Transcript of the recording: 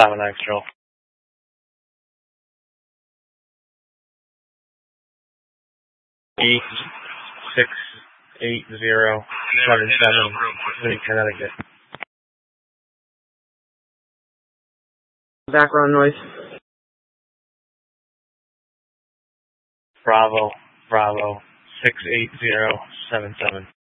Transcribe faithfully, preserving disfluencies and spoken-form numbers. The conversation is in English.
Five and nine control. E six eight zero seven seven, Connecticut. Background noise. Bravo, Bravo, six eight zero seven seven.